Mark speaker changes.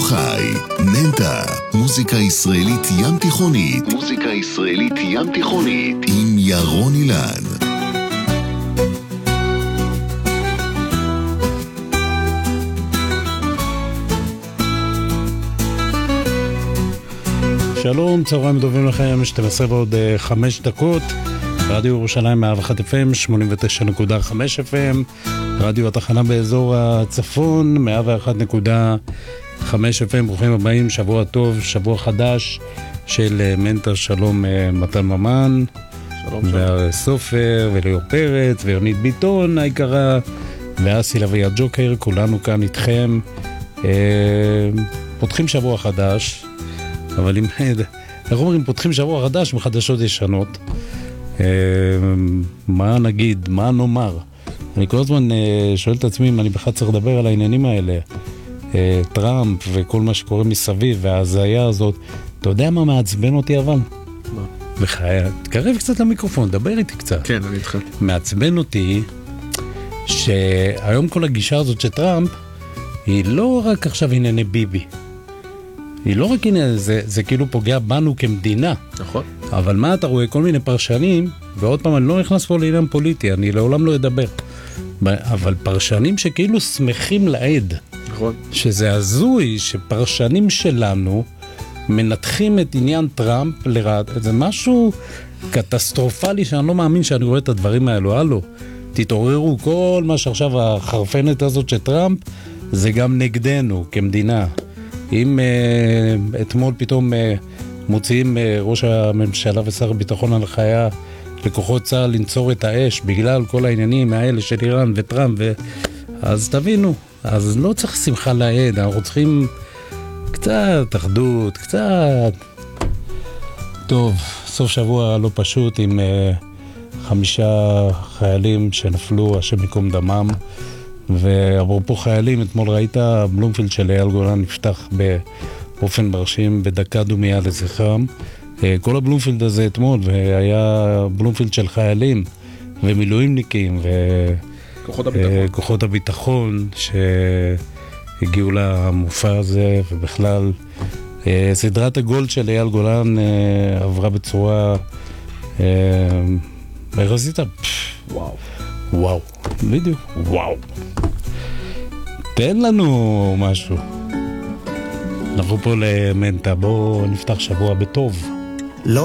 Speaker 1: חי, מנטה, מוזיקה ישראלית ים תיכונית. מוזיקה ישראלית ים תיכונית עם ירון אילן.
Speaker 2: שלום, צהריים טובים לכם, 12 ועוד 5 דקות. רדיו ירושלים 101 FM, 89.5 FM, רדיו התחנה באזור הצפון, 101.5 FM. ברוכים הבאים, שבוע טוב, שבוע חדש של מנטה. שלום מתן ממן,
Speaker 3: שלום
Speaker 2: סופר וליאור פרץ ויונית ביטון היקרה ואסי לוי הג'וקר, כולנו כאן איתכם. פותחים שבוע חדש, אבל אם אנחנו אומרים פותחים שבוע חדש מחדשות ישנות, מה נגיד, מה נאמר? אני כל הזמן שואל את עצמי אם אני בכלל צריך לדבר על העניינים האלה, טראמפ וכל מה שקורה מסביב וההזיה הזאת. אתה יודע מה מעצבן אותי אבל?
Speaker 3: מה?
Speaker 2: בחיי, תקרב קצת למיקרופון, דבר איתי קצת.
Speaker 3: כן, אני איתך.
Speaker 2: מעצבן אותי שהיום כל הגישה הזאת של טראמפ היא לא רק עכשיו ענייני ביבי, היא לא רק עניין, זה כאילו פוגע בנו כמדינה.
Speaker 3: נכון.
Speaker 2: אבל מה אתה רואה? כל מיני פרשנים, ועוד פעם אני לא נכנס פה לעניין פוליטי, אני לעולם לא אדבר, אבל פרשנים שכאילו שמחים לעד.
Speaker 3: נכון.
Speaker 2: שזה הזוי שפרשנים שלנו מנתחים את עניין טראמפ לרעת. זה משהו קטסטרופלי שאני לא מאמין שאני רואה את הדברים האלו. הלו, תתעוררו, כל מה שעכשיו החרפנת הזאת של טראמפ זה גם נגדנו כמדינה. אם אתמול פתאום מוציאים ראש הממשלה ושר הביטחון הנחיה לכוחות צה"ל לנצור את האש בגלל כל העניינים האלה של איראן וטראמפ, אז תבינו, אז לא צריך שמחה לעד, אנחנו צריכים קצת אחדות, קצת. טוב, סוף שבוע לא פשוט עם 5 חיילים שנפלו, השם יקום דמם. ואפרופו חיילים, אתמול ראית בלומפילד של אייל גולן נפתח באופן מרשים בדקה דומייה לזכרם. כל הבלומפילד הזה אתמול, והיה בלומפילד של חיילים ומילואימניקים וכוחות הביטחון שהגיעו למופע הזה, ובכלל סדרת הגולד של אייל גולן עברה בצורה מרזית. וואו, בדיוק, וואו. תן לנו משהו. אנחנו פה למנטה, בואו נפתח שבוע בטוב.